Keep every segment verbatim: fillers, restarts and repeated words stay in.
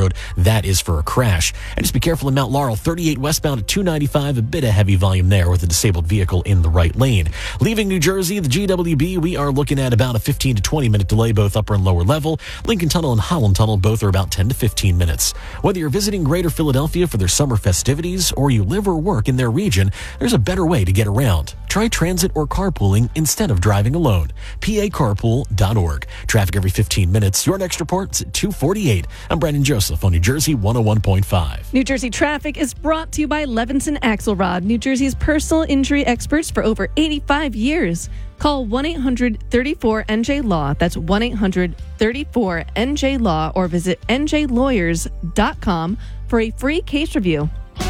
Road. That is for a crash. And just be careful in Mount Laurel, thirty-eight westbound at two ninety-five, a bit of heavy volume there with a disabled vehicle in the right lane. Leaving New Jersey, the G W B, we are looking at about a fifteen to twenty minute delay, both upper and lower level. Lincoln Tunnel and Holland Tunnel both are about ten to fifteen minutes. Whether you're visiting Greater Philadelphia for their summer festivities or you live or work in their region, there's a better way to get around. Try transit or carpooling instead of driving alone. P A carpool dot org. Traffic every fifteen minutes. Your next report's at two forty-eight. I'm Brandon Joseph on New Jersey one oh one point five. New Jersey Traffic is brought to you by Levinson Axelrod, New Jersey's personal injury experts for over eighty-five years. Call one eight hundred thirty-four N J Law. That's one eight hundred thirty-four N J Law or visit N J lawyers dot com for a free case review.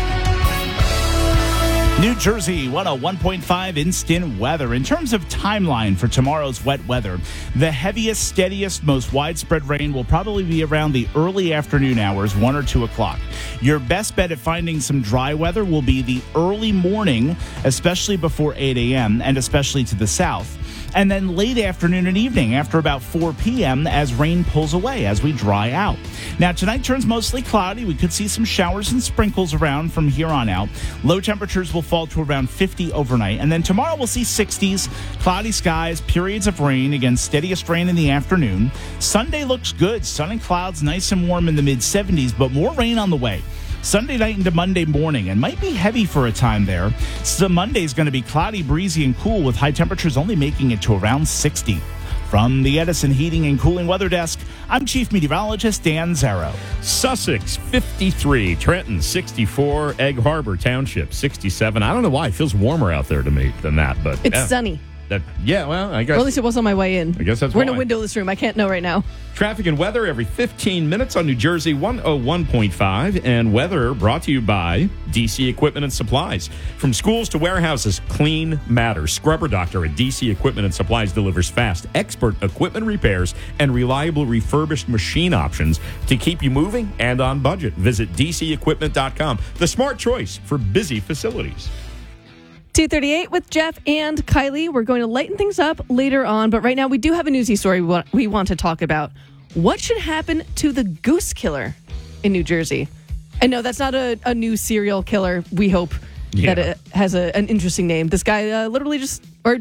New Jersey one oh one point five instant weather. In terms of timeline for tomorrow's wet weather, the heaviest, steadiest, most widespread rain will probably be around the early afternoon hours, one or two o'clock. Your best bet at finding some dry weather will be the early morning, especially before eight a.m. and especially to the south. And then late afternoon and evening after about four p.m. as rain pulls away as we dry out. Now, tonight turns mostly cloudy. We could see some showers and sprinkles around from here on out. Low temperatures will fall to around fifty overnight. And then tomorrow we'll see sixties, cloudy skies, periods of rain. Again, steadiest rain in the afternoon. Sunday looks good. Sun and clouds, nice and warm in the mid-seventies, but more rain on the way. Sunday night into Monday morning, and might be heavy for a time there. So Monday's going to be cloudy, breezy, and cool with high temperatures only making it to around sixty. From the Edison Heating and Cooling Weather Desk, I'm Chief Meteorologist Dan Zarrow. Sussex, fifty-three. Trenton, sixty-four. Egg Harbor Township, sixty-seven. I don't know why. It feels warmer out there to me than that, but It's yeah. sunny. That, yeah, well, I guess. Or at least it was on my way in. I guess that's We're why. in a windowless room. I can't know right now. Traffic and weather every fifteen minutes on New Jersey one oh one point five. And weather brought to you by D C Equipment and Supplies. From schools to warehouses, clean matters. Scrubber Doctor at D C Equipment and Supplies delivers fast, expert equipment repairs and reliable refurbished machine options to keep you moving and on budget. Visit D C equipment dot com, the smart choice for busy facilities. two thirty-eight with Jeff and Kylie. We're going to lighten things up later on, but right now we do have a newsy story we want, we want to talk about. What should happen to the goose killer in New Jersey? And no, that's not a, a new serial killer. We hope Yeah. that it has a, an interesting name. This guy uh, literally just, or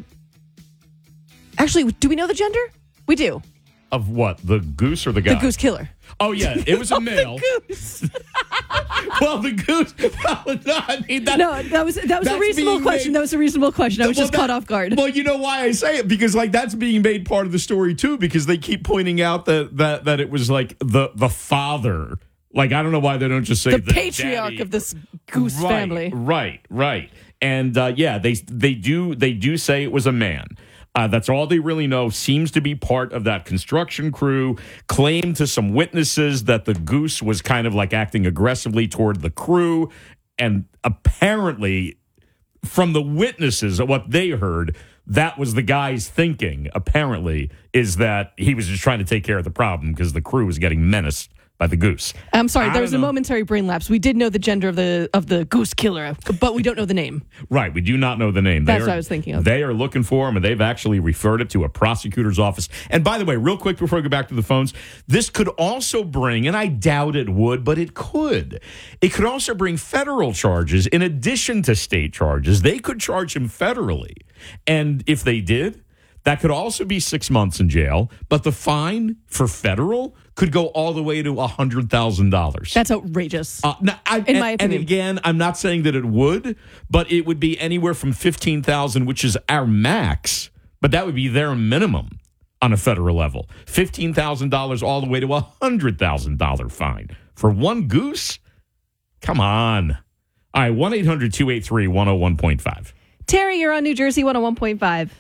actually, do we know the gender? We do. Of what? The goose or the guy? The goose killer. Oh, yeah. It was a male. The goose. Well, the goose. Well, no, I mean, that, No, that was that was a That's reasonable being question. made- That was a reasonable question. I was Well, just that- caught off guard. Well, you know why I say it? Because, like, that's being made part of the story, too, because they keep pointing out that that, that it was, like, the, the father. Like, I don't know why they don't just say the the patriarch daddy. of this goose right, family. Right, right. And, uh, yeah, they they do they do say it was a man. Uh, that's all they really know. Seems to be part of that construction crew. Claimed to some witnesses that the goose was kind of like acting aggressively toward the crew. And apparently, from the witnesses, what they heard, that was the guy's thinking, apparently, is that he was just trying to take care of the problem because the crew was getting menaced by the goose. I'm sorry, I there was a don't know. momentary brain lapse. We did know the gender of the of the goose killer, but we don't know the name. Right, we do not know the name. That's They are- what I was thinking of. They are looking for him, and they've actually referred it to a prosecutor's office. And by the way, real quick before we go back to the phones, this could also bring, and I doubt it would, but it could. It could also bring federal charges in addition to state charges. They could charge him federally. And if they did, that could also be six months in jail. But the fine for federal could go all the way to one hundred thousand dollars. That's outrageous. Uh, no, I, In and, my opinion. And again, I'm not saying that it would, but it would be anywhere from fifteen thousand dollars, which is our max, but that would be their minimum on a federal level. fifteen thousand dollars all the way to a one hundred thousand dollars fine. For one goose? Come on. All right, one eight hundred two eight three one oh one point five. Terry, you're on New Jersey one oh one point five.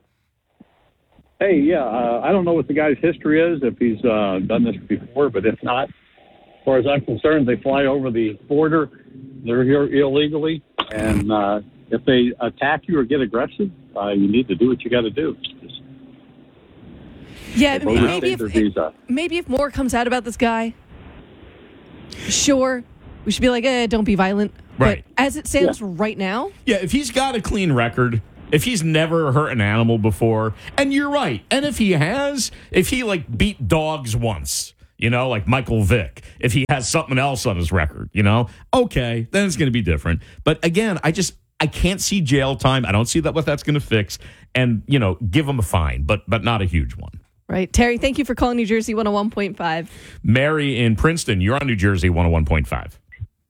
Hey, yeah, uh, I don't know what the guy's history is, if he's uh, done this before, but if not, as far as I'm concerned, they fly over the border. They're here illegally, and uh, if they attack you or get aggressive, uh, you need to do what you got to do. Just Yeah, overstay maybe if, their if visa. maybe if more comes out about this guy, sure, we should be like, eh, don't be violent. Right. But as it stands right now, Yeah, if he's got a clean record, if he's never hurt an animal before, and you're right, and if he has, if he like beat dogs once, you know, like Michael Vick, if he has something else on his record, you know, okay, then it's going to be different. But again, I just, I can't see jail time. I don't see that what that's going to fix. And, you know, give him a fine, but but not a huge one. Right. Terry, thank you for calling New Jersey one oh one point five. Mary in Princeton, you're on New Jersey one oh one point five.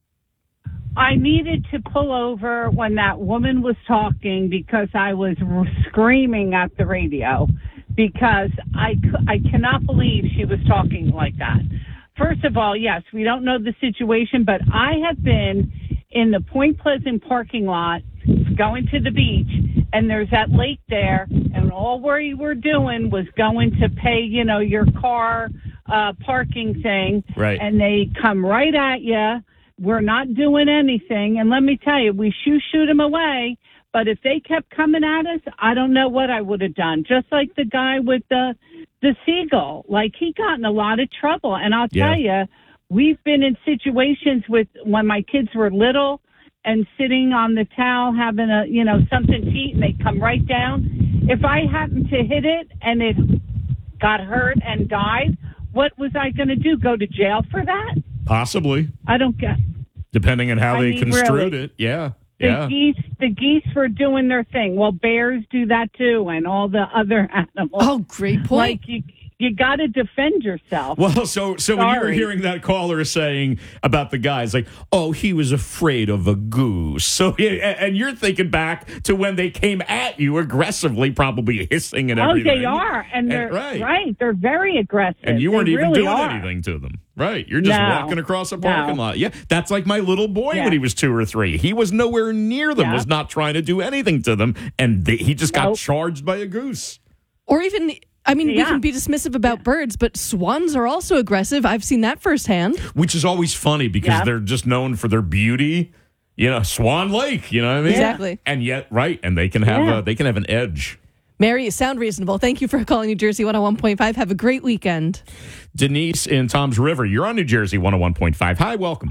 I needed to pull over when that woman was talking because I was screaming at the radio because I, I cannot believe she was talking like that. First of all, yes, we don't know the situation, but I have been in the Point Pleasant parking lot going to the beach, and there's that lake there, and all we were doing was going to pay, you know, your car uh, parking thing, right? And they come right at you. We're not doing anything, and let me tell you, we shoot shoot them away. But if they kept coming at us, I don't know what I would have done. Just like the guy with the the seagull, like he got in a lot of trouble. And I'll Yeah. tell you, we've been in situations with when my kids were little and sitting on the towel having a you know something to eat, and they come right down. If I happened to hit it and it got hurt and died, what was I going to do? Go to jail for that? Possibly, I don't get. depending on how I they mean, construed really. it. Yeah, The yeah. geese, the geese were doing their thing. Well, bears do that too, and all the other animals. Oh, great point. Like you, you got to defend yourself. Well, so so when you were Sorry. hearing that caller saying about the guys, like, oh, he was afraid of a goose. So, yeah, and you're thinking back to when they came at you aggressively, probably hissing and Oh, everything. they are, and they're right. right. They're very aggressive. And you They weren't even really doing are. anything to them. Right. You're just No. walking across a parking No. lot. Yeah. That's like my little boy Yeah. when he was two or three. He was nowhere near them, Yeah. was not trying to do anything to them. And they, he just got Nope. charged by a goose. Or even, I mean, we Yeah. can be dismissive about birds, but swans are also aggressive. I've seen that firsthand. Which is always funny because Yeah. they're just known for their beauty. You know, Swan Lake, you know what I mean? Exactly. And yet, right, and they can have Yeah. a, they can have an edge. Mary, you sound reasonable. Thank you for calling New Jersey one oh one point five. Have a great weekend. Denise in Tom's River, you're on New Jersey one oh one point five. Hi, welcome.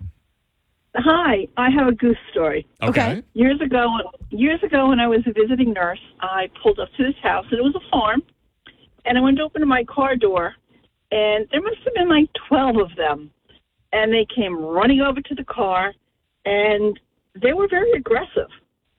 Hi, I have a goose story. Okay. Years ago, years ago, when I was a visiting nurse, I pulled up to this house, and it was a farm. And I went to open my car door, and there must have been like twelve of them. And they came running over to the car, and they were very aggressive.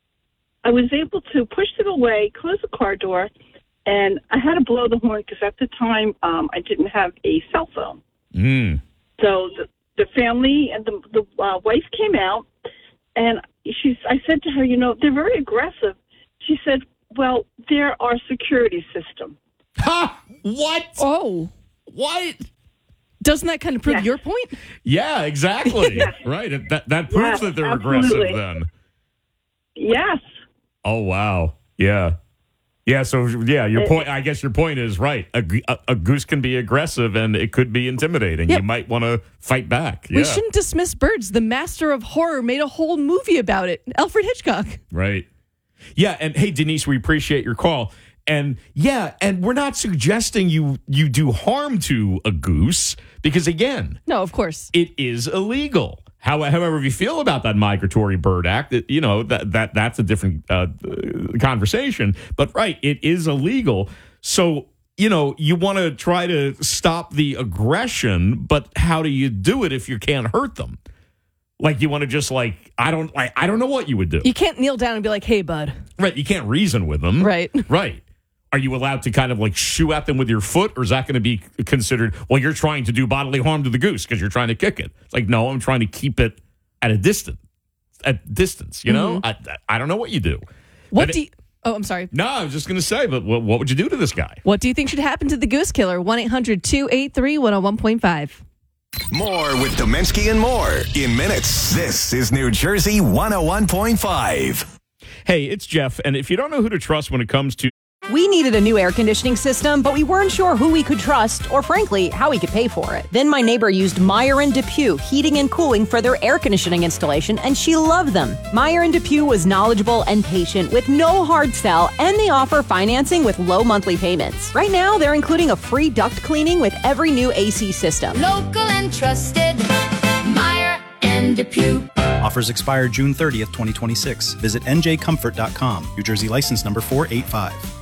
I was able to push them away, close the car door, and I had to blow the horn because at the time um, I didn't have a cell phone. Mm. So the, the family and the, the uh, wife came out, and she's. I said to her, you know, they're very aggressive. She said, well, they're our security system. Ha! What? Oh, What? doesn't that kind of prove Yes. your point? Yeah, exactly. Right. It- That that proves Yes, that they're absolutely. aggressive then. Yes. Oh, wow. Yeah. Yeah, so yeah, your point I guess your point is right. A, g- a- a goose can be aggressive and it could be intimidating. Yep. You might want to fight back. We Yeah. shouldn't dismiss birds. The master of horror made a whole movie about it. Alfred Hitchcock. Right. Yeah, and hey Denise, we appreciate your call. And yeah, and we're not suggesting you you do harm to a goose because again, No, of course. it is illegal. How, however you feel about that Migratory Bird Act, it, you know, that that that's a different uh, conversation. But right, it is illegal. So, you know, you want to try to stop the aggression, but how do you do it if you can't hurt them? Like you want to just like I don't like I don't know what you would do. You can't kneel down and be like, hey, bud. Right, you can't reason with them. Right. Right. Are you allowed to kind of like shoo at them with your foot, or is that going to be considered, well, you're trying to do bodily harm to the goose because you're trying to kick it? It's like, no, I'm trying to keep it at a distance. At distance, you know? I, I don't know what you do. What But do you... Oh, I'm sorry. No, I was just going to say, but what, what would you do to this guy? What do you think should happen to the goose killer? one eight hundred two eight three one oh one point five. More with Domensky and more in minutes. This is New Jersey one oh one point five. Hey, it's Jeff, and if you don't know who to trust when it comes to We needed a new air conditioning system, but we weren't sure who we could trust or, frankly, how we could pay for it. Then my neighbor used Meyer and Depew Heating and Cooling for their air conditioning installation, and she loved them. Meyer and Depew was knowledgeable and patient with no hard sell, and they offer financing with low monthly payments. Right now, they're including a free duct cleaning with every new A C system. Local and trusted, Meyer and Depew. Offers expire June thirtieth, twenty twenty-six. Visit N J comfort dot com. New Jersey license number four eight five.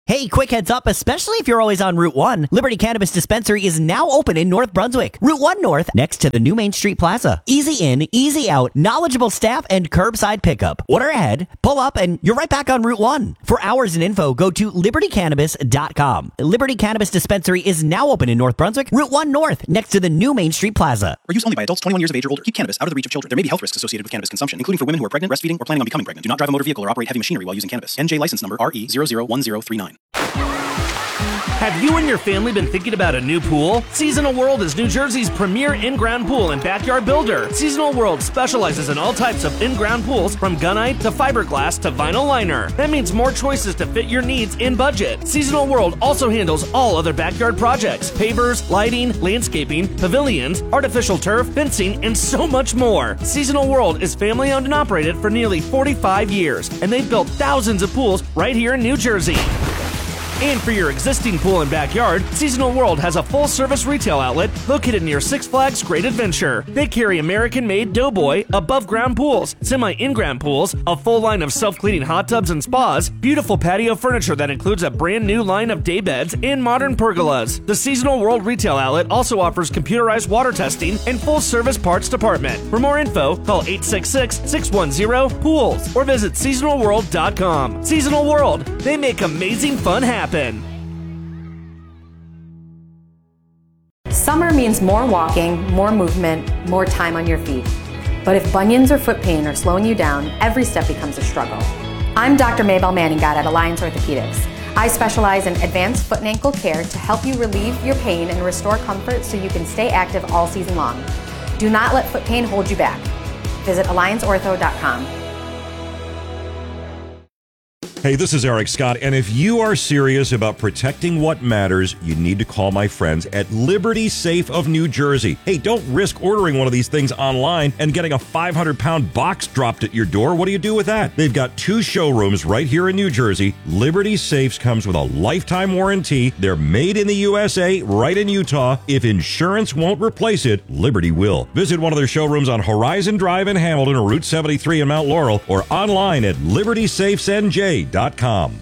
Hey, quick heads up, especially if you're always on Route one, Liberty Cannabis Dispensary is now open in North Brunswick. Route one North, next to the new Main Street Plaza. Easy in, easy out, knowledgeable staff, and curbside pickup. Order ahead, pull up, and you're right back on Route one. For hours and info, go to liberty cannabis dot com. Liberty Cannabis Dispensary is now open in North Brunswick, Route one North, next to the new Main Street Plaza. For use only by adults twenty-one years of age or older. Keep cannabis out of the reach of children. There may be health risks associated with cannabis consumption, including for women who are pregnant, breastfeeding, or planning on becoming pregnant. Do not drive a motor vehicle or operate heavy machinery while using cannabis. N J license number R E zero zero one zero three nine. Have you and your family been thinking about a new pool? Seasonal World is New Jersey's premier in-ground pool and backyard builder. Seasonal World specializes in all types of in-ground pools, from gunite to fiberglass to vinyl liner. That means more choices to fit your needs in budget. Seasonal World also handles all other backyard projects: pavers, lighting, landscaping, pavilions, artificial turf, fencing, and so much more. Seasonal World is family-owned and operated for nearly forty-five years, and they've built thousands of pools right here in New Jersey. And for your existing pool and backyard, Seasonal World has a full-service retail outlet located near Six Flags Great Adventure. They carry American-made Doughboy above-ground pools, semi-in-ground pools, a full line of self-cleaning hot tubs and spas, beautiful patio furniture that includes a brand-new line of day beds, and modern pergolas. The Seasonal World retail outlet also offers computerized water testing and full-service parts department. For more info, call eight six six, six one zero, pools or visit seasonal world dot com. Seasonal World, they make amazing fun happen. Summer means more walking, more movement, more time on your feet. But if bunions or foot pain are slowing you down, every step becomes a struggle. I'm Doctor Maybell Manningat at Alliance Orthopedics. I specialize in advanced foot and ankle care to help you relieve your pain and restore comfort so you can stay active all season long. Do not let foot pain hold you back. Visit alliance ortho dot com. Hey, this is Eric Scott, and if you are serious about protecting what matters, you need to call my friends at Liberty Safe of New Jersey. Hey, don't risk ordering one of these things online and getting a five hundred pound box dropped at your door. What do you do with that? They've got two showrooms right here in New Jersey. Liberty Safes comes with a lifetime warranty. They're made in the U S A, right in Utah. If insurance won't replace it, Liberty will. Visit one of their showrooms on Horizon Drive in Hamilton or Route seventy-three in Mount Laurel, or online at liberty safes n j dot com.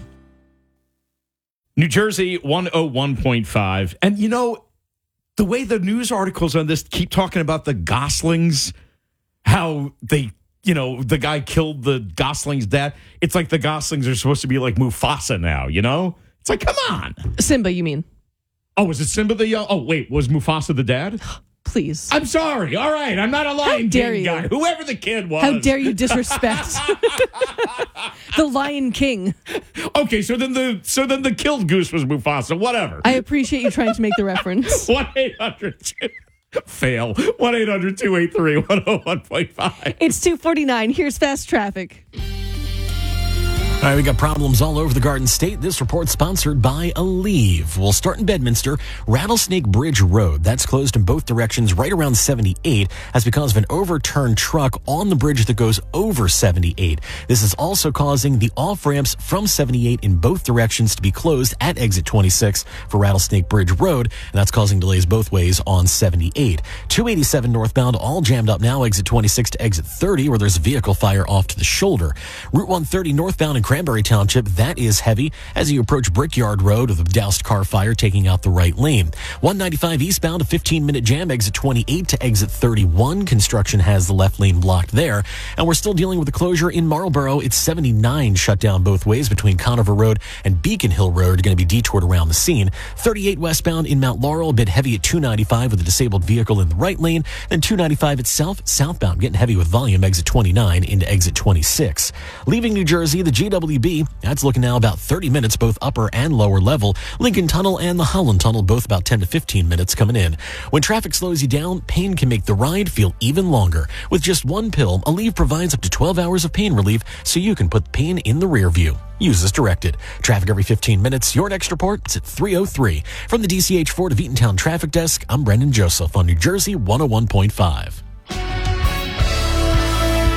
New Jersey one oh one point five. And you know, the way the news articles on this keep talking about the Goslings, how they, you know, the guy killed the Goslings' dad. It's like the Goslings are supposed to be like Mufasa now, you know? It's like, come on. Simba, you mean? Oh, was it Simba the young? Oh, wait, was Mufasa the dad? Please. I'm sorry. All right. I'm not a Lion King you. guy. Whoever the kid was. How dare you disrespect the Lion King? Okay, so then the so then the killed goose was Mufasa. Whatever. I appreciate you trying to make the reference. one eight hundred fail. one eight hundred two eight three one oh one point five. It's two forty-nine. Here's fast traffic. All right, we got problems all over the Garden State. This report sponsored by Aleve. We'll start in Bedminster. Rattlesnake Bridge Road, that's closed in both directions right around seventy-eight. That's because of an overturned truck on the bridge that goes over seventy-eight. This is also causing the off-ramps from seventy-eight in both directions to be closed at exit twenty-six for Rattlesnake Bridge Road, and that's causing delays both ways on seventy-eight. two eighty-seven northbound, all jammed up now, exit twenty-six to exit thirty, where there's a vehicle fire off to the shoulder. Route one thirty northbound in Cranberry Township, that is heavy as you approach Brickyard Road with a doused car fire taking out the right lane. one ninety-five eastbound, a fifteen minute jam, exit twenty-eight to exit thirty-one. Construction has the left lane blocked there. And we're still dealing with the closure in Marlboro. It's seventy-nine shut down both ways between Conover Road and Beacon Hill Road, going to be detoured around the scene. thirty-eight westbound in Mount Laurel, a bit heavy at two ninety-five with a disabled vehicle in the right lane. Then two ninety-five itself, southbound, getting heavy with volume, exit twenty-nine into exit twenty-six. Leaving New Jersey, the G W B, that's looking now about thirty minutes, both upper and lower level. Lincoln Tunnel and the Holland Tunnel, both about ten to fifteen minutes coming in. When traffic slows you down, pain can make the ride feel even longer. With just one pill, Aleve provides up to twelve hours of pain relief so you can put pain in the rear view. Use as directed. Traffic every fifteen minutes. Your next report is at three oh three. From the D C H Ford of Eatontown Traffic Desk, I'm Brendan Joseph on New Jersey one oh one point five.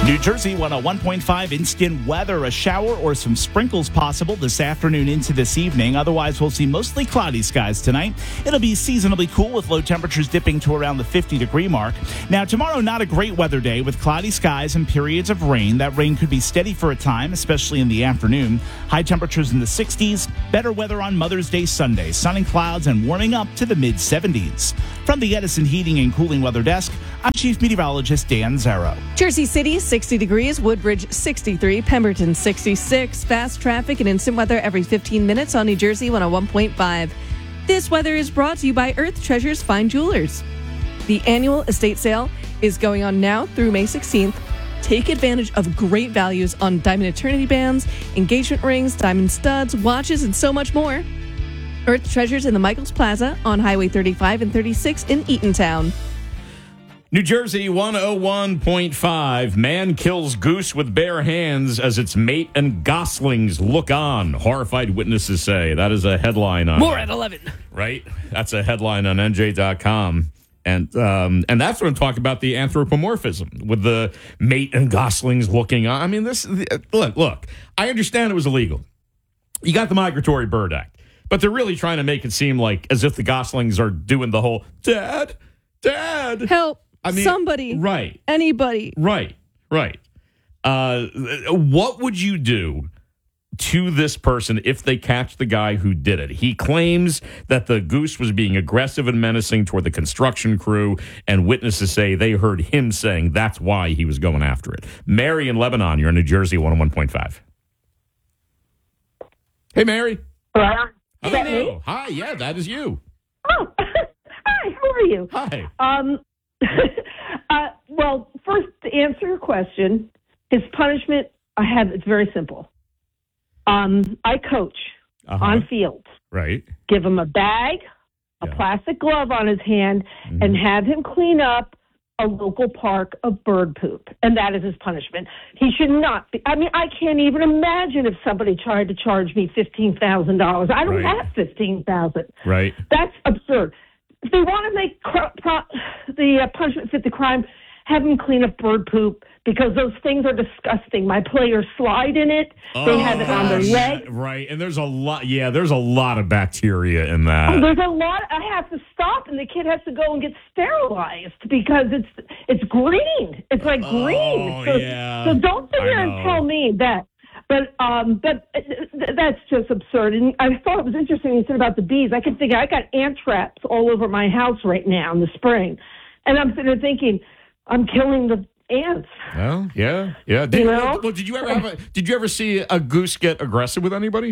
New Jersey one oh one point five instant weather. A shower or some sprinkles possible this afternoon into this evening. Otherwise, we'll see mostly cloudy skies tonight. It'll be seasonably cool with low temperatures dipping to around the fifty degree mark. Now, tomorrow, not a great weather day with cloudy skies and periods of rain. That rain could be steady for a time, especially in the afternoon. High temperatures in the sixties. Better weather on Mother's Day Sunday. Sun and clouds and warming up to the mid seventies. From the Edison Heating and Cooling Weather Desk, I'm Chief Meteorologist Dan Zarrow. Jersey City, sixty degrees. Woodbridge, sixty-three. Pemberton, sixty-six. Fast traffic and instant weather every fifteen minutes on New Jersey one oh one point five. This weather is brought to you by Earth Treasures Fine Jewelers. The annual estate sale is going on now through May sixteenth. Take advantage of great values on diamond eternity bands, engagement rings, diamond studs, watches, and so much more. Earth Treasures in the Michaels Plaza on Highway thirty-five and thirty-six in Eatontown. New Jersey one oh one point five. Man kills goose with bare hands as its mate and goslings look on. Horrified witnesses say. That is a headline on... More at eleven. Right? That's a headline on N J dot com. And um, and that's what I'm talking about, the anthropomorphism with the mate and goslings looking on. I mean, this... Look, look. I understand it was illegal. You got the Migratory Bird Act. But they're really trying to make it seem like as if the goslings are doing the whole, Dad, Dad. Help. I mean, somebody. Right. Anybody. Right. Right. Uh, what would you do to this person if they catch the guy who did it? He claims that the goose was being aggressive and menacing toward the construction crew, and witnesses say they heard him saying that's why he was going after it. Mary in Lebanon, you're in New Jersey one oh one point five. Hey, Mary. Hello. Is that me? Hi, yeah, that is you. Oh, hi, how are you? Hi. Um, uh, well, first, to answer your question, his punishment, I have, it's very simple. Um, I coach Uh-huh. on field. Right. Give him a bag, a plastic glove on his hand, and have him clean up a local park of bird poop. And that is his punishment. He should not be. I mean, I can't even imagine if somebody tried to charge me fifteen thousand dollars. I don't Right. have fifteen thousand dollars. Right. That's absurd. If they want to make cr- pro- the uh, punishment fit the crime, have them clean up bird poop because those things are disgusting. My players slide in it. They have it on their gosh. leg. Right. And there's a lot, yeah, there's a lot of bacteria in that. Oh, there's a lot. I have to stop, and the kid has to go and get sterilized because it's it's green. It's like green. Oh, So, yeah. so don't sit I here and know. tell me that. But um, but uh, th- that's just absurd. And I thought it was interesting you said about the bees. I can think I got ant traps all over my house right now in the spring, and I'm sitting there thinking, I'm killing the ants. Well, yeah, yeah. Did, You know? well, did you ever have a, did you ever see a goose get aggressive with anybody?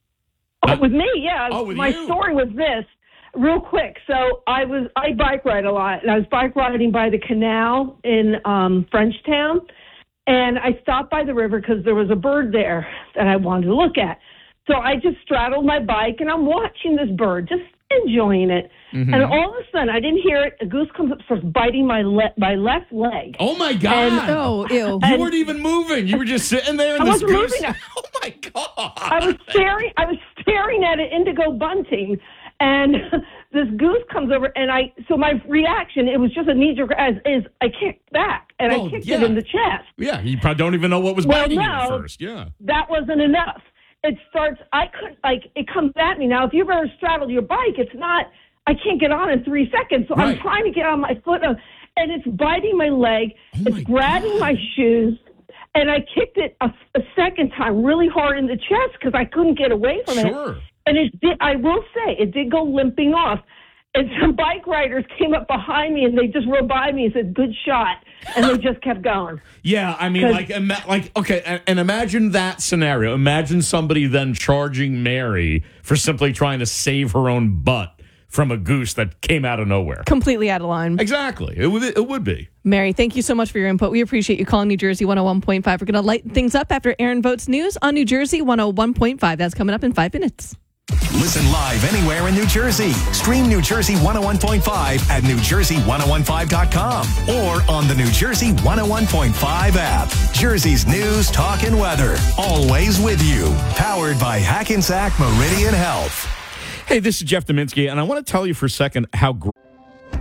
Oh, with me, yeah. Oh, with My you. story was this, real quick. So I was I bike ride a lot, and I was bike riding by the canal in um, Frenchtown, and I stopped by the river because there was a bird there that I wanted to look at. So I just straddled my bike, and I'm watching this bird, just enjoying it. Mhm. And all of a sudden, I didn't hear it. A goose comes up, starts biting my le- my left leg. Oh my God! And- Oh, ew. You weren't even moving. You were just sitting there, and I this wasn't goose. moving. Oh my God! I was staring. I was staring at an indigo bunting, and this goose comes over, and I. So my reaction, it was just a knee jerk, as is I kicked back, and Oh, I kicked yeah. it in the chest. Yeah, you probably don't even know what was Well, biting you at no. first. Yeah. That wasn't enough. It starts. I couldn't like. It comes at me now. If you've ever straddled your bike, it's not. I can't get on in three seconds. So Right. I'm trying to get on my foot, uh, and it's biting my leg. Oh it's grabbing my shoes. And I kicked it a, a second time really hard in the chest because I couldn't get away from it. Sure. And it did, I will say, it did go limping off. And some bike riders came up behind me and they just rode by me and said, "Good shot." And they just kept going. Yeah, I mean, 'Cause- like, ima- like, okay, and, and imagine that scenario. Imagine somebody then charging Mary for simply trying to save her own butt from a goose that came out of nowhere. Completely out of line. Exactly. It would. It would be. Mary, thank you so much for your input. We appreciate you calling New Jersey one oh one point five. We're going to lighten things up after Aaron Votes News on New Jersey one oh one point five. That's coming up in five minutes. Listen live anywhere in New Jersey. Stream New Jersey one oh one point five at new jersey one oh one five dot com or on the New Jersey one oh one point five app. Jersey's news, talk, and weather. Always with you. Powered by Hackensack Meridian Health. Hey, this is Jeff Dominski, and I want to tell you for a second how great.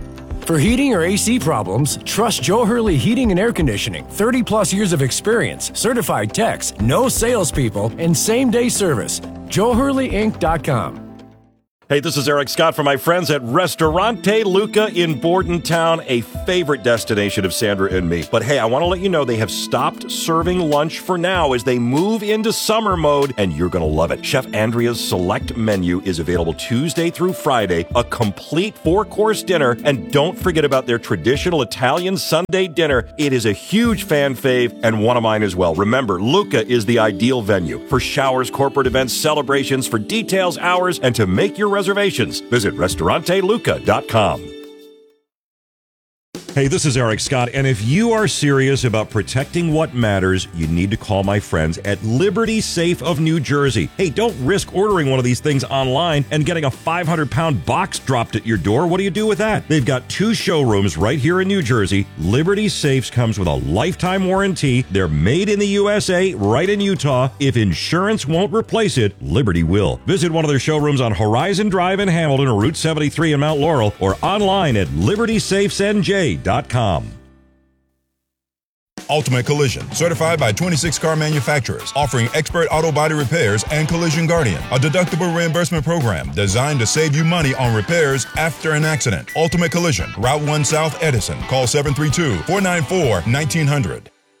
For heating or A C problems, trust Joe Hurley Heating and Air Conditioning. thirty plus years of experience, certified techs, no salespeople, and same-day service. Joe Hurley Inc dot com. Hey, this is Eric Scott from my friends at Ristorante Luca in Bordentown, a favorite destination of Sandra and me. But hey, I want to let you know they have stopped serving lunch for now as they move into summer mode, and you're going to love it. Chef Andrea's select menu is available Tuesday through Friday, a complete four-course dinner, and don't forget about their traditional Italian Sunday dinner. It is a huge fan fave and one of mine as well. Remember, Luca is the ideal venue for showers, corporate events, celebrations. For details, hours, and to make your reservations, visit Ristorante Luca dot com. Hey, this is Eric Scott, and if you are serious about protecting what matters, you need to call my friends at Liberty Safe of New Jersey. Hey, don't risk ordering one of these things online and getting a five hundred pound box dropped at your door. What do you do with that? They've got two showrooms right here in New Jersey. Liberty Safes comes with a lifetime warranty. They're made in the U S A, right in Utah. If insurance won't replace it, Liberty will. Visit one of their showrooms on Horizon Drive in Hamilton or Route seventy-three in Mount Laurel, or online at liberty safes n j dot com. Ultimate Collision, certified by twenty-six car manufacturers, offering expert auto body repairs and Collision Guardian, a deductible reimbursement program designed to save you money on repairs after an accident. Ultimate Collision, Route one South, Edison. Call seven three two, four nine four, one nine zero zero.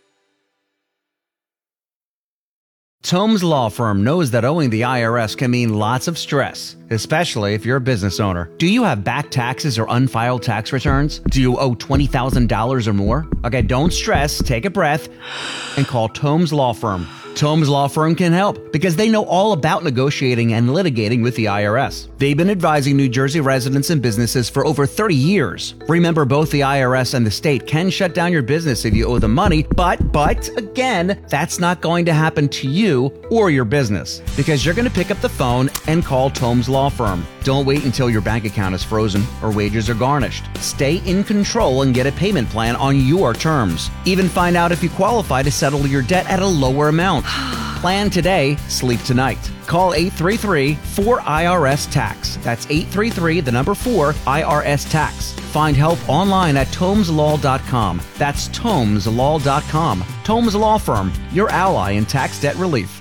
Tomes Law Firm knows that owing the I R S can mean lots of stress, especially if you're a business owner. Do you have back taxes or unfiled tax returns? Do you owe twenty thousand dollars or more? Okay, don't stress, take a breath, and call Tomes Law Firm. Tomes Law Firm can help because they know all about negotiating and litigating with the I R S. They've been advising New Jersey residents and businesses for over thirty years. Remember, both the I R S and the state can shut down your business if you owe them money, but, but, again, that's not going to happen to you or your business because you're going to pick up the phone and call Tomes Law Firm. Don't wait until your bank account is frozen or wages are garnished. Stay in control and get a payment plan on your terms. Even find out if you qualify to settle your debt at a lower amount. Plan today, sleep tonight. Call eight three three, four I R S, TAX. That's eight three three, the number four, I R S, TAX. Find help online at tomes law dot com. That's tomes law dot com. Tomes Law Firm, your ally in tax debt relief.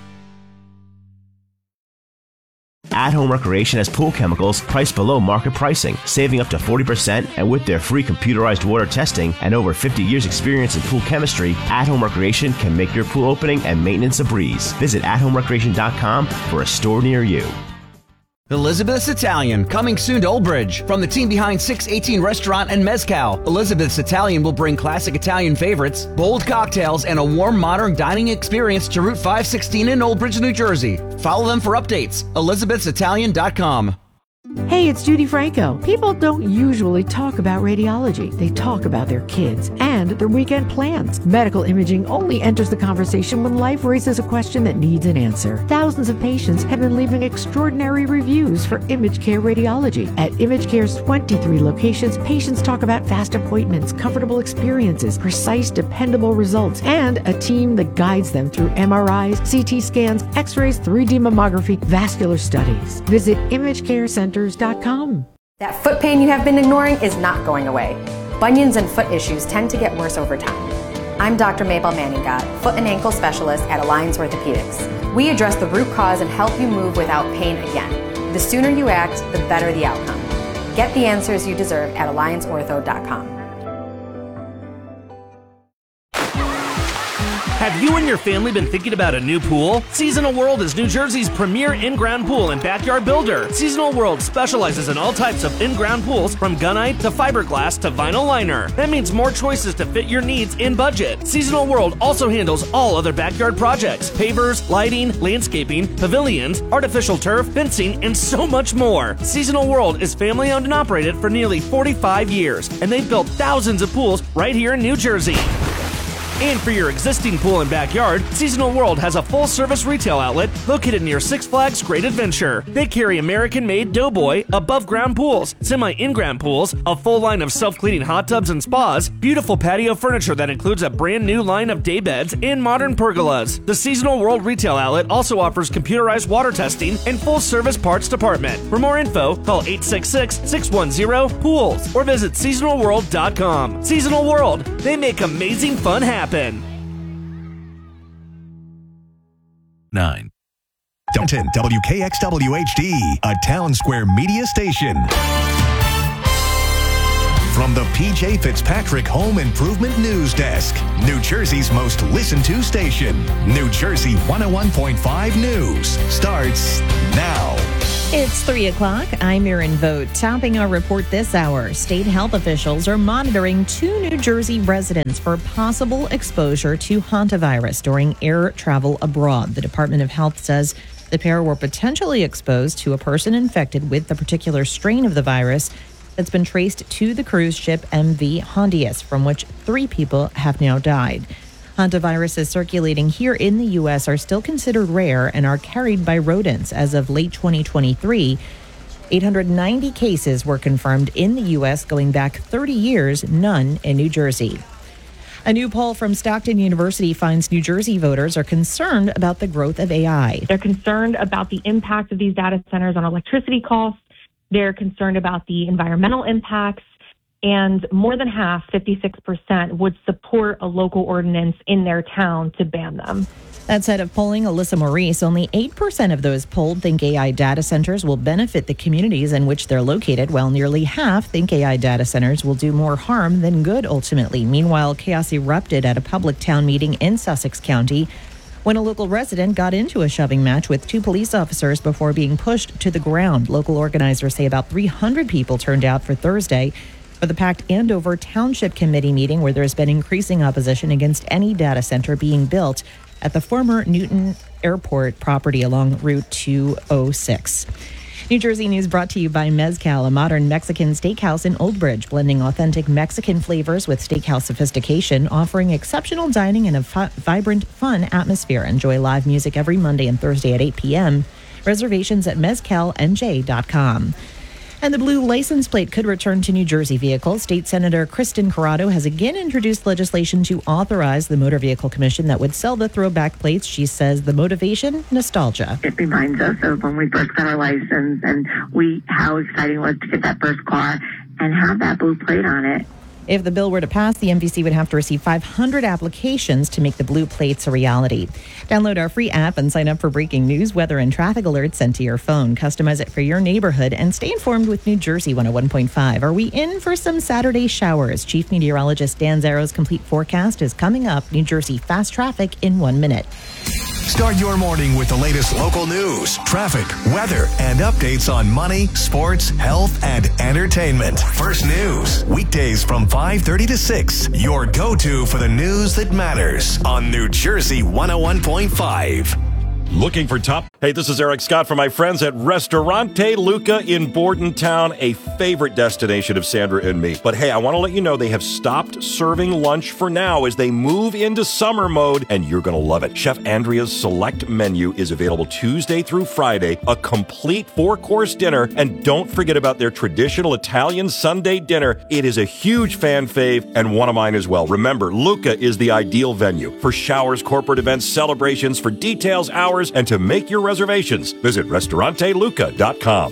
At Home Recreation has pool chemicals priced below market pricing, saving up to forty percent, and with their free computerized water testing and over fifty years experience in pool chemistry, At Home Recreation can make your pool opening and maintenance a breeze. Visit at home recreation dot com for a store near you. Elizabeth's Italian, coming soon to Old Bridge. From the team behind six eighteen Restaurant and Mezcal, Elizabeth's Italian will bring classic Italian favorites, bold cocktails, and a warm modern dining experience to Route five sixteen in Old Bridge, New Jersey. Follow them for updates. elizabeths italian dot com. Hey, it's Judy Franco. People don't usually talk about radiology. They talk about their kids and their weekend plans. Medical imaging only enters the conversation when life raises a question that needs an answer. Thousands of patients have been leaving extraordinary reviews for Image Care Radiology. At Image Care's twenty-three locations, patients talk about fast appointments, comfortable experiences, precise, dependable results, and a team that guides them through M R Is, C T scans, X-rays, three D mammography, vascular studies. Visit image care centers dot com. That foot pain you have been ignoring is not going away. Bunions and foot issues tend to get worse over time. I'm Doctor Mabel Manningot, foot and ankle specialist at Alliance Orthopedics. We address the root cause and help you move without pain again. The sooner you act, the better the outcome. Get the answers you deserve at alliance ortho dot com. Have you and your family been thinking about a new pool? Seasonal World is New Jersey's premier in-ground pool and backyard builder. Seasonal World specializes in all types of in-ground pools, from gunite to fiberglass to vinyl liner. That means more choices to fit your needs in budget. Seasonal World also handles all other backyard projects: pavers, lighting, landscaping, pavilions, artificial turf, fencing, and so much more. Seasonal World is family owned and operated for nearly forty-five years, and they've built thousands of pools right here in New Jersey. And for your existing pool and backyard, Seasonal World has a full-service retail outlet located near Six Flags Great Adventure. They carry American-made Doughboy above-ground pools, semi-in-ground pools, a full line of self-cleaning hot tubs and spas, beautiful patio furniture that includes a brand new line of day beds, and modern pergolas. The Seasonal World retail outlet also offers computerized water testing and full-service parts department. For more info, call eight six six, six one zero, pools or visit seasonal world dot com. Seasonal World, they make amazing fun happen. Nine. Downton W K X W H D, a Town Square media station. From the P J Fitzpatrick Home Improvement News Desk, New Jersey's most listened to station, New Jersey one oh one point five News starts now. It's three o'clock. I'm Erin Vogt. Topping our report this hour, state health officials are monitoring two New Jersey residents for possible exposure to hantavirus during air travel abroad. The Department of Health says the pair were potentially exposed to a person infected with the particular strain of the virus that's been traced to the cruise ship M V Hondius, from which three people have now died. Hantaviruses circulating here in the U S are still considered rare and are carried by rodents. As of late twenty twenty-three, eight hundred ninety cases were confirmed in the U S going back thirty years, none in New Jersey. A new poll from Stockton University finds New Jersey voters are concerned about the growth of A I. They're concerned about the impact of these data centers on electricity costs. They're concerned about the environmental impacts. And more than half, fifty-six percent, would support a local ordinance in their town to ban them. That's head of polling, Alyssa Maurice. Only eight percent of those polled think A I data centers will benefit the communities in which they're located, while nearly half think A I data centers will do more harm than good ultimately. Meanwhile, chaos erupted at a public town meeting in Sussex County when a local resident got into a shoving match with two police officers before being pushed to the ground. Local organizers say about three hundred people turned out for Thursday for the packed Andover Township Committee meeting, where there's been increasing opposition against any data center being built at the former Newton Airport property along Route two oh six. New Jersey News brought to you by Mezcal, a modern Mexican steakhouse in Old Bridge, blending authentic Mexican flavors with steakhouse sophistication, offering exceptional dining and a fi- vibrant, fun atmosphere. Enjoy live music every Monday and Thursday at eight p.m. Reservations at mezcal n j dot com. And the blue license plate could return to New Jersey vehicles. State Senator Kristen Corrado has again introduced legislation to authorize the Motor Vehicle Commission that would sell the throwback plates. She says the motivation, nostalgia. It reminds us of when we first got our license and we how exciting it was to get that first car and have that blue plate on it. If the bill were to pass, the M V C would have to receive five hundred applications to make the blue plates a reality. Download our free app and sign up for breaking news, weather, and traffic alerts sent to your phone. Customize it for your neighborhood and stay informed with New Jersey one oh one point five. Are we in for some Saturday showers? Chief Meteorologist Dan Zarrow's complete forecast is coming up. New Jersey fast traffic in one minute. Start your morning with the latest local news, traffic, weather, and updates on money, sports, health, and entertainment. First News, weekdays from five thirty to six. Your go-to for the news that matters on New Jersey one oh one point five. Looking for top? Hey, this is Eric Scott from my friends at Ristorante Luca in Bordentown, a favorite destination of Sandra and me. But hey, I want to let you know they have stopped serving lunch for now as they move into summer mode, and you're going to love it. Chef Andrea's select menu is available Tuesday through Friday, a complete four-course dinner, and don't forget about their traditional Italian Sunday dinner. It is a huge fan fave and one of mine as well. Remember, Luca is the ideal venue for showers, corporate events, celebrations. For details, hours, and to make your reservations, visit Ristorante Luca dot com.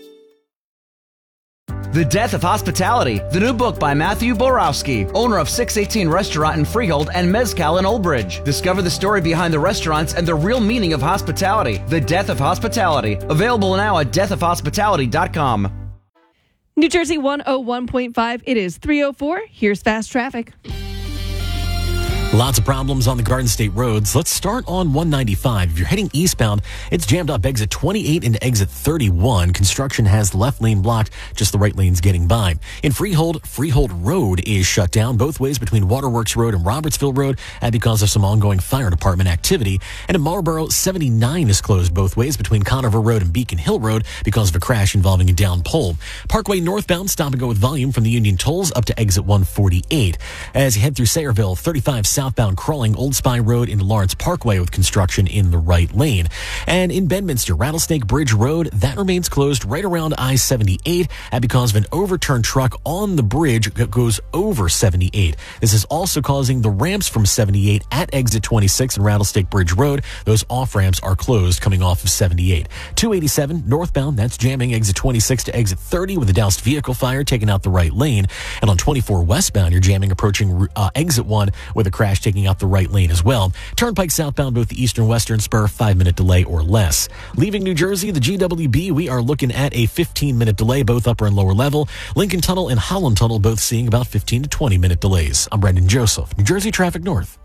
The Death of Hospitality, the new book by Matthew Borowski, owner of six eighteen Restaurant in Freehold and Mezcal in Old Bridge. Discover the story behind the restaurants and the real meaning of hospitality. The Death of Hospitality, available now at death of hospitality dot com. New Jersey one oh one point five, it is three oh four. Here's fast traffic. Lots of problems on the Garden State roads. Let's start on one ninety-five. If you're heading eastbound, it's jammed up exit twenty-eight into exit thirty-one. Construction has the left lane blocked, just the right lane's getting by. In Freehold, Freehold Road is shut down both ways between Waterworks Road and Robertsville Road and because of some ongoing fire department activity. And in Marlboro, seventy-nine is closed both ways between Conover Road and Beacon Hill Road because of a crash involving a downed pole. Parkway northbound, stop and go with volume from the Union Tolls up to exit one forty-eight. As you head through Sayreville, thirty-five southbound crawling Old Spy Road into Lawrence Parkway with construction in the right lane. And in Bedminster, Rattlesnake Bridge Road, that remains closed right around I seventy-eight and because of an overturned truck on the bridge that goes over seventy-eight. This is also causing the ramps from seventy-eight at exit twenty-six and Rattlesnake Bridge Road. Those off-ramps are closed coming off of seventy-eight. two eighty-seven northbound, that's jamming exit twenty-six to exit thirty with a doused vehicle fire taking out the right lane. And on twenty-four westbound, you're jamming approaching uh, exit one with a crash taking out the right lane as well. Turnpike southbound, both the eastern western spur, five-minute delay or less. Leaving New Jersey, the G W B, we are looking at a fifteen-minute delay, both upper and lower level. Lincoln Tunnel and Holland Tunnel both seeing about fifteen to twenty-minute delays. I'm Brendan Joseph, New Jersey Traffic North.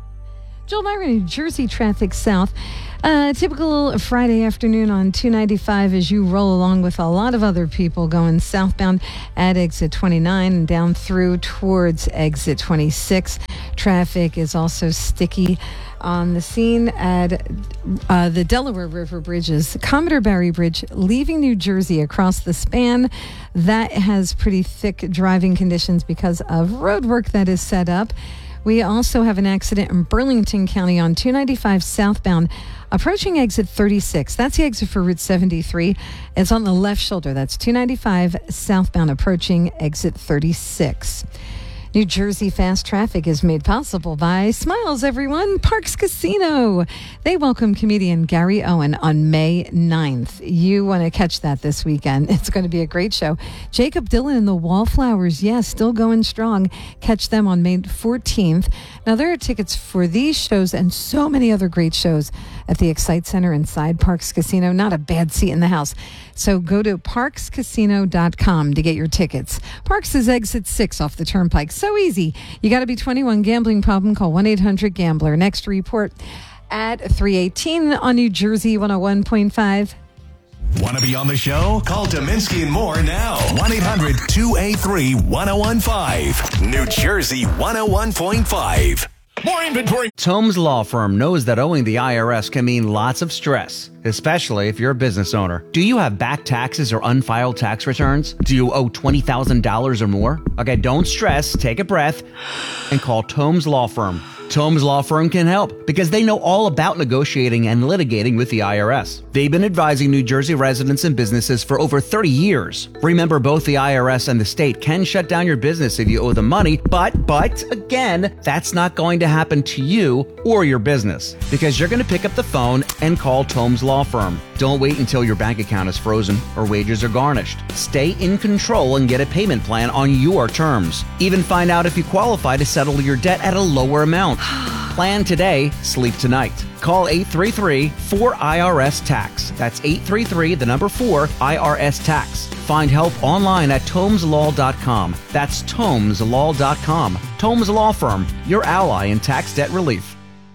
Joel Myra, New Jersey Traffic South. Uh, typical Friday afternoon on two ninety-five as you roll along with a lot of other people going southbound at exit twenty-nine and down through towards exit twenty-six. Traffic is also sticky on the scene at uh, the Delaware River Bridges. Commodore Barry Bridge leaving New Jersey across the span. That has pretty thick driving conditions because of road work that is set up. We also have an accident in Burlington County on two ninety-five southbound approaching exit thirty-six. That's the exit for Route seventy-three. It's on the left shoulder. That's two ninety-five southbound approaching exit thirty-six. New Jersey Fast Traffic is made possible by Smiles, everyone. Parks Casino. They welcome comedian Gary Owen on May ninth. You want to catch that this weekend. It's going to be a great show. Jacob Dylan and the Wallflowers, yes, still going strong. Catch them on May fourteenth. Now, there are tickets for these shows and so many other great shows at the Excite Center inside Parks Casino. Not a bad seat in the house. So go to parks casino dot com to get your tickets. Parks is exit six off the Turnpike. So easy. You got to be twenty-one. Gambling problem, call one eight hundred gambler. Next report at three eighteen on New Jersey one oh one point five. Want to be on the show? Call Dominski and More now. one eight hundred two eight three one oh one five. New Jersey one oh one point five. More inventory. Tomes Law Firm knows that owing the I R S can mean lots of stress, especially if you're a business owner. Do you have back taxes or unfiled tax returns? Do you owe twenty thousand dollars or more? Okay, don't stress, take a breath, and call Tomes Law Firm. Tomes Law Firm can help because they know all about negotiating and litigating with the I R S. They've been advising New Jersey residents and businesses for over thirty years. Remember, both the I R S and the state can shut down your business if you owe them money, but, but, again, that's not going to happen to you or your business because you're going to pick up the phone and call Tomes Law Firm. Don't wait until your bank account is frozen or wages are garnished. Stay in control and get a payment plan on your terms. Even find out if you qualify to settle your debt at a lower amount. Plan today, sleep tonight. Call eight three three four I R S tax. That's eight three three, the number four, I R S tax. Find help online at tomes law dot com. That's tomes law dot com. Tomes Law Firm, your ally in tax debt relief.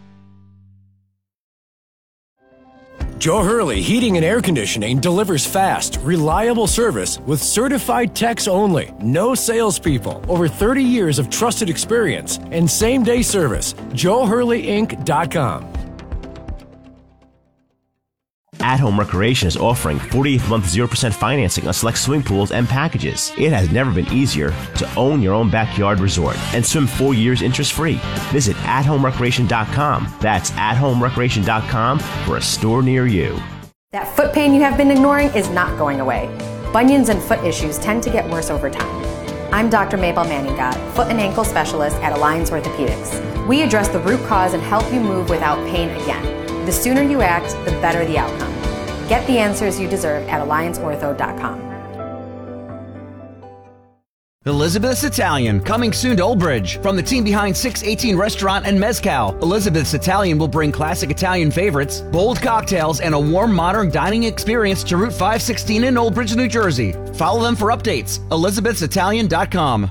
Joe Hurley Heating and Air Conditioning delivers fast, reliable service with certified techs only. No salespeople. Over thirty years of trusted experience and same-day service. joe hurley inc dot com. At Home Recreation is offering forty-eighth month zero percent financing on select swimming pools and packages. It has never been easier to own your own backyard resort and swim four years interest-free. Visit at home recreation dot com. That's at home recreation dot com for a store near you. That foot pain you have been ignoring is not going away. Bunions and foot issues tend to get worse over time. I'm Doctor Mabel Manningot, foot and ankle specialist at Alliance Orthopedics. We address the root cause and help you move without pain again. The sooner you act, the better the outcome. Get the answers you deserve at alliance ortho dot com. Elizabeth's Italian, coming soon to Old Bridge. From the team behind six eighteen Restaurant and Mezcal, Elizabeth's Italian will bring classic Italian favorites, bold cocktails, and a warm, modern dining experience to Route five sixteen in Old Bridge, New Jersey. Follow them for updates. elizabeths italian dot com.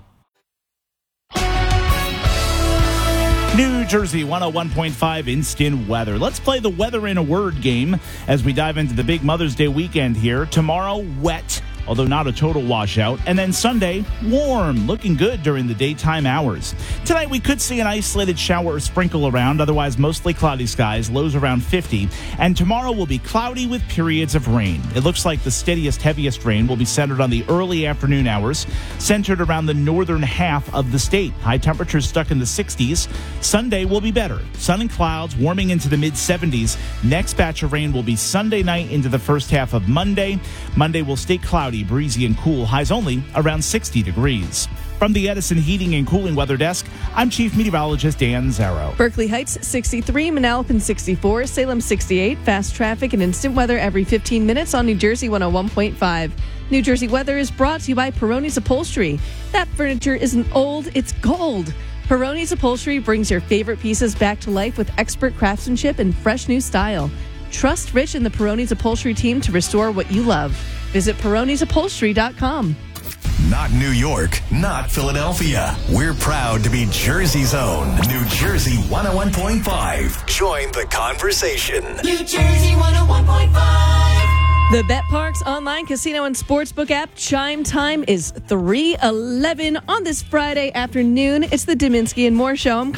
New Jersey one oh one point five instant weather. Let's play the weather in a word game as we dive into the big Mother's Day weekend here. Tomorrow, wet. although not a total washout. And then Sunday, warm, looking good during the daytime hours. Tonight, we could see an isolated shower or sprinkle around, otherwise mostly cloudy skies, lows around fifty. And tomorrow will be cloudy with periods of rain. It looks like the steadiest, heaviest rain will be centered on the early afternoon hours, centered around the northern half of the state. High temperatures stuck in the sixties. Sunday will be better. Sun and clouds warming into the mid seventies. Next batch of rain will be Sunday night into the first half of Monday. Monday will stay cloudy, breezy, and cool. Highs only around sixty degrees. From the Edison Heating and Cooling Weather Desk, I'm Chief Meteorologist Dan Zarrow. Berkeley Heights sixty-three, Manalapan sixty-four, Salem sixty-eight. Fast traffic and instant weather every fifteen minutes on New Jersey one oh one point five. New Jersey weather is brought to you by Peroni's Upholstery. That furniture isn't old, it's gold. Peroni's Upholstery brings your favorite pieces back to life with expert craftsmanship and fresh new style. Trust Rich and the Peroni's Upholstery team to restore what you love. Visit Peronis Upholstery dot com. Not New York, not Philadelphia. We're proud to be Jersey's own New Jersey one oh one point five. Join the conversation. New Jersey one oh one point five. The BetParx online casino and sportsbook app chime time is three eleven on this Friday afternoon. It's the Dominski and Moore Show. I'm